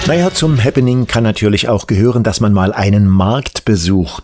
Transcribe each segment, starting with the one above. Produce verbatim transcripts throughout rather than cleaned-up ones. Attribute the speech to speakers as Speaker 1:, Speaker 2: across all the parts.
Speaker 1: Naja, zum Happening kann natürlich auch gehören, dass man mal einen Markt besucht.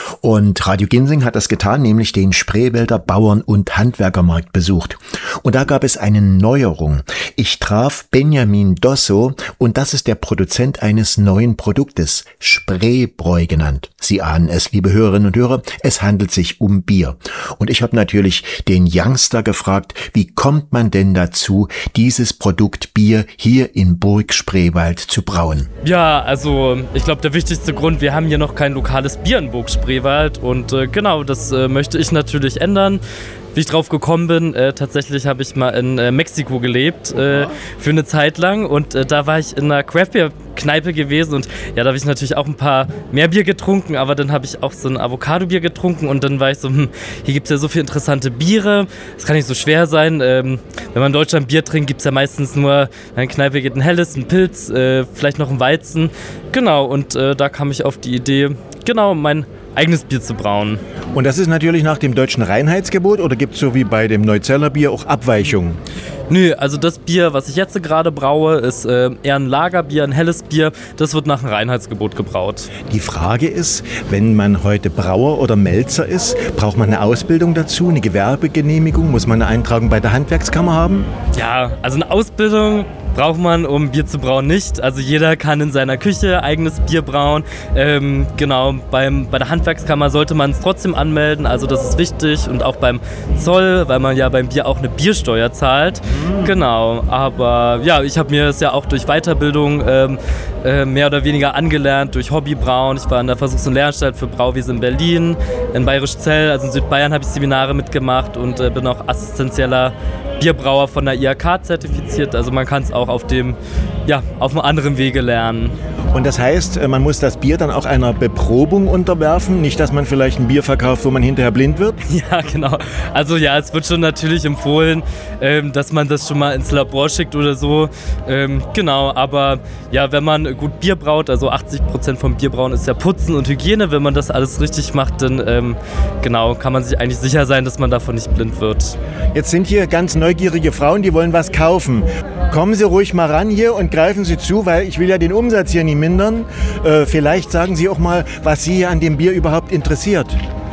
Speaker 1: Und Radio Ginsing hat das getan, nämlich den Spreewälder Bauern- und Handwerkermarkt besucht. Und da gab es eine Neuerung. Ich traf Benjamin Dosso und das ist der Produzent eines neuen Produktes, Spreebräu genannt. Sie ahnen es, liebe Hörerinnen und Hörer, es handelt sich um Bier. Und ich habe natürlich den Youngster gefragt, wie kommt man denn dazu, dieses Produkt Bier hier in Burg Spreewald zu brauen?
Speaker 2: Ja, also ich glaube, der wichtigste Grund, wir haben hier noch kein lokales Bier in Burg Spreewald und äh, genau, das äh, möchte ich natürlich ändern. Wie ich drauf gekommen bin, äh, tatsächlich habe ich mal in äh, Mexiko gelebt, äh, für eine Zeit lang und äh, da war ich in einer Craft-Bier-Kneipe gewesen und ja, da habe ich natürlich auch ein paar mehr Bier getrunken, aber dann habe ich auch so ein Avocado-Bier getrunken und dann war ich so, hm, hier gibt es ja so viele interessante Biere, das kann nicht so schwer sein. Ähm, wenn man in Deutschland Bier trinkt, gibt es ja meistens nur, in einer Kneipe geht ein helles, ein Pilz, äh, vielleicht noch ein Weizen. Genau, und äh, da kam ich auf die Idee, genau, mein eigenes Bier zu brauen.
Speaker 1: Und das ist natürlich nach dem deutschen Reinheitsgebot oder gibt es so wie bei dem Neuzeller Bier auch Abweichungen?
Speaker 2: Nö, also das Bier, was ich jetzt gerade braue, ist äh, eher ein Lagerbier, ein helles Bier. Das wird nach dem Reinheitsgebot gebraut.
Speaker 1: Die Frage ist, wenn man heute Brauer oder Melzer ist, braucht man eine Ausbildung dazu, eine Gewerbegenehmigung? Muss man eine Eintragung bei der Handwerkskammer haben?
Speaker 2: Ja, also eine Ausbildung braucht man, um Bier zu brauen, nicht. Also jeder kann in seiner Küche eigenes Bier brauen. Ähm, genau, beim, bei der Handwerkskammer sollte man es trotzdem anmelden, also das ist wichtig. Und auch beim Zoll, weil man ja beim Bier auch eine Biersteuer zahlt. Mhm. Genau, aber ja, ich habe mir das ja auch durch Weiterbildung ähm, äh, mehr oder weniger angelernt, durch Hobbybrauen. Ich war in der Versuchs- und Lehranstalt für Brauwesen in Berlin, in Bayerisch-Zell, also in Südbayern habe ich Seminare mitgemacht und äh, bin auch assistenzieller Bierbrauer von der I H K zertifiziert, also man kann es auch auf dem, ja, auf einem anderen Wege lernen.
Speaker 1: Und das heißt, man muss das Bier dann auch einer Beprobung unterwerfen, nicht, dass man vielleicht ein Bier verkauft, wo man hinterher blind wird?
Speaker 2: Ja, genau. Also ja, es wird schon natürlich empfohlen, ähm, dass man das schon mal ins Labor schickt oder so. Ähm, genau, aber ja, wenn man gut Bier braut, also achtzig Prozent vom Bierbrauen ist ja Putzen und Hygiene, wenn man das alles richtig macht, dann ähm, genau, kann man sich eigentlich sicher sein, dass man davon nicht blind wird.
Speaker 1: Jetzt sind hier ganz neugierige Frauen, die wollen was kaufen. Kommen Sie ruhig mal ran hier und greifen Sie zu, weil ich will ja den Umsatz hier nicht mindern. Äh, vielleicht sagen Sie auch mal, was Sie hier an dem Bier überhaupt interessiert.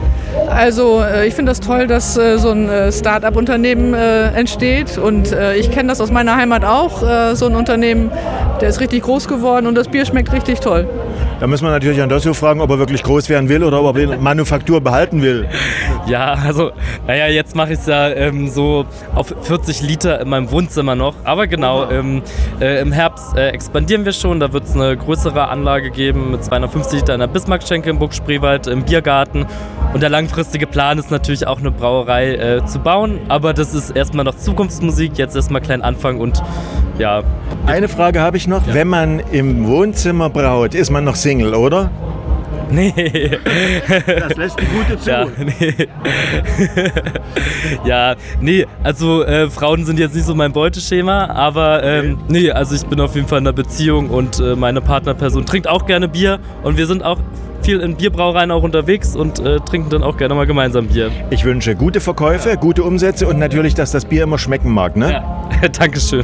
Speaker 3: Also ich finde das toll, dass äh, so ein äh, Start-up-Unternehmen äh, entsteht und äh, ich kenne das aus meiner Heimat auch, äh, so ein Unternehmen, der ist richtig groß geworden und das Bier schmeckt richtig toll.
Speaker 1: Da muss man natürlich an Dosso fragen, ob er wirklich groß werden will oder ob er die Manufaktur behalten will.
Speaker 2: Ja, also, naja, jetzt mache ich es ja ähm, so auf vierzig Liter in meinem Wohnzimmer noch. Aber genau, ähm, äh, im Herbst äh, expandieren wir schon. Da wird es eine größere Anlage geben mit zweihundertfünfzig Liter in der Bismarckschenke im Burg Spreewald im Biergarten. Und der langfristige Plan ist natürlich auch eine Brauerei äh, zu bauen. Aber das ist erstmal noch Zukunftsmusik. Jetzt erstmal klein Anfang und ja.
Speaker 1: Eine Frage habe ich noch. Ja. Wenn man im Wohnzimmer braut, ist man noch Single, oder?
Speaker 2: Nee.
Speaker 1: Das lässt die Gute zu.
Speaker 2: Ja, nee. Ja, nee, also äh, Frauen sind jetzt nicht so mein Beuteschema, aber ähm, nee, also ich bin auf jeden Fall in einer Beziehung und äh, meine Partnerperson trinkt auch gerne Bier und wir sind auch viel in Bierbrauereien auch unterwegs und äh, trinken dann auch gerne mal gemeinsam Bier.
Speaker 1: Ich wünsche gute Verkäufe, gute Umsätze und natürlich, dass das Bier immer schmecken mag, ne?
Speaker 2: Ja, Dankeschön.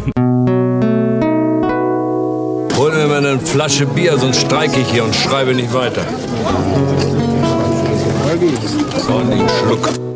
Speaker 4: Hol mir mal eine Flasche Bier, sonst streike ich hier und schreibe nicht weiter. So, einen Schluck.